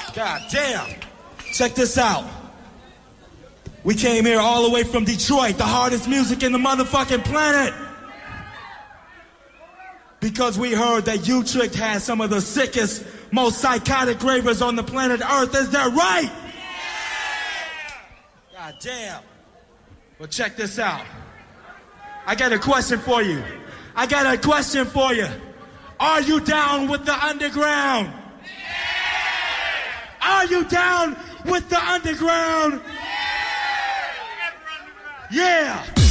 God damn. Check this out. We came here all the way from Detroit, the hardest music in the motherfucking planet. Because we heard that U-Trick has some of the sickest, most psychotic ravers on the planet Earth. Is that right? God damn. Well, check this out. I got a question for you. Are you down with the underground? Are you down with the underground? Yeah.